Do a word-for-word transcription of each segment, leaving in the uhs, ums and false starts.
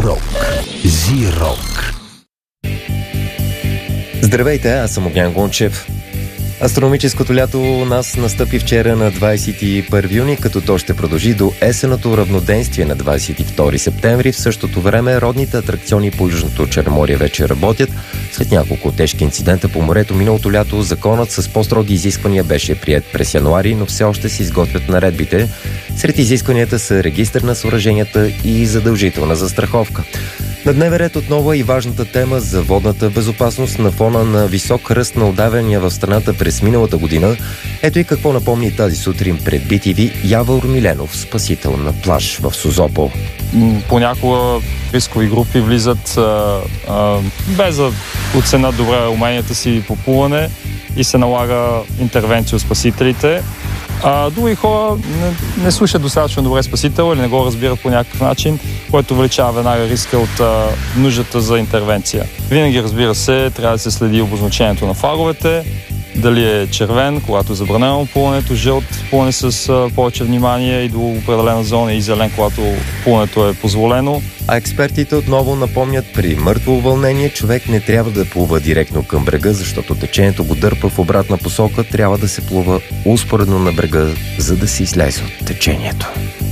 Рок. Зи-рок. Здравейте, аз съм Огнян Гончев. Астрономическото лято у нас настъпи вчера на двадесет и първи юни, като то ще продължи до есенното равноденствие на двадесет и втори септември. В същото време родните атракциони по Южното Черноморие вече работят. След няколко тежки инцидента по морето миналото лято, законът с по-строги изисквания беше приет през януари, но все още се изготвят наредбите. Сред изискванията са регистър на съоръженията и задължителна застраховка. На дневен ред отново е и важната тема за водната безопасност на фона на висок ръст на удавяния в страната през миналата година. Ето и какво напомни тази сутрин пред би ти ви Явор Миленов, спасител на плаж в Созопол. Понякога рискови групи влизат а, а, без да оценят добре уменията си по плуване и се налага интервенция от спасителите. А други хора не, не слушат достатъчно добре спасител или не го разбират по някакъв начин, което увеличава веднага риска от а, нуждата за интервенция. Винаги, разбира се, трябва да се следи обозначението на фаровете, дали е червен, когато е забранено плуването, жълт, плуване с а, повече внимание и до определена зона, и зелен, когато плуването е позволено. А експертите отново напомнят, при мъртво вълнение човек не трябва да плува директно към брега, защото течението го дърпа в обратна посока, трябва да се плува успоредно на брега, за да се излезе от течението.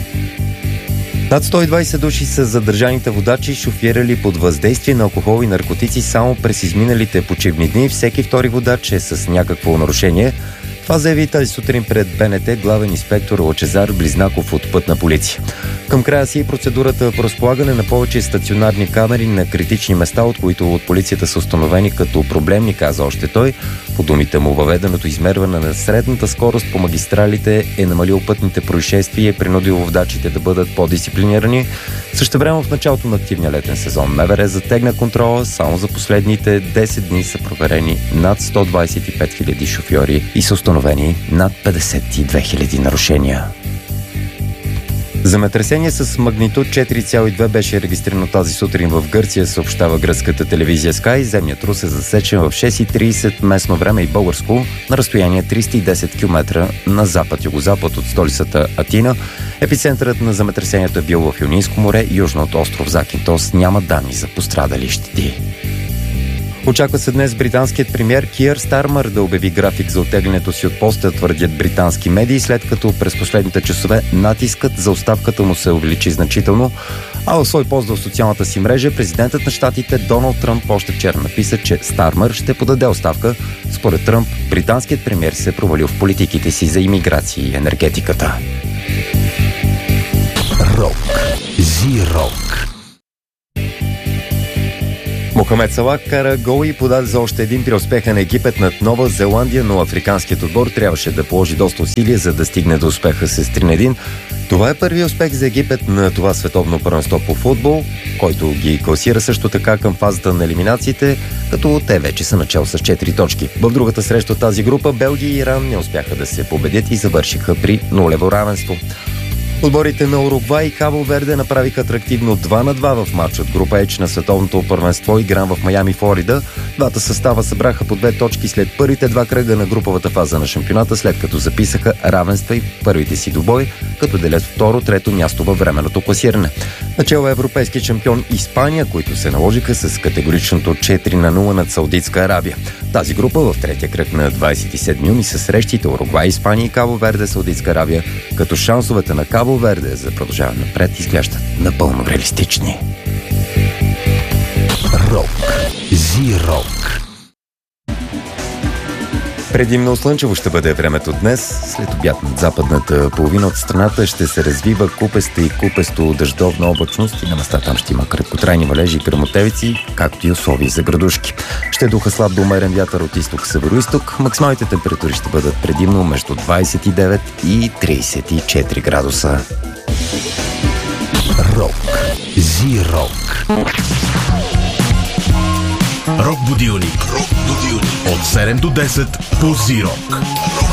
Над сто и двадесет души са задържаните водачи, шофирали под въздействие на алкохол и наркотици само през изминалите почивни дни. Всеки втори водач е с някакво нарушение. Това заяви тази сутрин пред Б Н Т главен инспектор Лъчезар Близнаков от Пътна полиция. Към края си процедурата по разполагане на повече стационарни камери на критични места, от които от полицията са установени като проблемни, каза още той. По думите му, въведеното измерване на средната скорост по магистралите е намалило пътните происшествия и е принудило водачите да бъдат по-дисциплинирани. Същевременно в началото на активния летен сезон МВР затегна контрола. Само за последните десет дни са проверени над сто двадесет и пет хиляди шофьори и са установени над петдесет и две хиляди нарушения. Земетресение с магнитуд четири цяло и две беше регистрирано тази сутрин в Гърция, съобщава гръцката телевизия Sky. Земният трус е засечен в шест и тридесет местно време и българско, на разстояние триста и десет километра на запад-югозапад от столицата Атина. Епицентърът на земетресението е бил в Йонийско море, южно от остров Закинтос. Няма данни за пострадали щети. Очаква се днес британският премиер Киър Стармър да обяви график за оттеглянето си от поста, твърдят британски медии, след като през последните часове натискът за оставката му се увеличи значително. А в свой пост в социалната си мрежа президентът на щатите Доналд Тръмп още вчера написа, че Стармър ще подаде оставка. Според Тръмп, британският премиер се провалил в политиките си за имиграция и енергетиката. Рок. Зи-рок. Мохамед Салах кара гол и подаде за още един при успеха на Египет над Нова Зеландия, но африканският отбор трябваше да положи доста усилия, за да стигне до успеха с три на един. Това е първият успех за Египет на това световно първенство по футбол, който ги класира също така към фазата на елиминациите, като те вече са начало с четири точки. В другата среща от тази група Белгия и Иран не успяха да се победят и завършиха при нулево равенство. Отборите на Уругвай и Кабо Верде направиха атрактивно два на два в матч от група H на световното първенство, игран в Майами, Флорида. Двата състава събраха по две точки след първите два кръга на груповата фаза на шампионата, след като записаха равенства и в първите си двубой, като делят второ-трето място във временното класиране. Начало е европейски шампион Испания, които се наложиха с категоричното четири на нула над Саудитска Арабия. Тази група в третия кръг на двадесет и седми юни са срещите Уругвай, Испания и Кабо Верде, Саудитска Арабия, като шансовете на Кабо Верде за продължаване напред изглеждат напълно реалистични. Рок. Зи-рок. Предимно слънчево ще бъде времето днес. След обяд над западната половина от страната ще се развива купеста и купесто дъждовна облачност и на места там ще има краткотрайни валежи и гръмотевици, както и условия за градушки. Ще духа слаб до умерен вятър от изток североизток. Максималните температури ще бъдат предимно между двадесет и девет и тридесет и четири градуса. Рок. Зи-рок. Рок будилник. Рок будилник. От седем до десет по Зи-рок.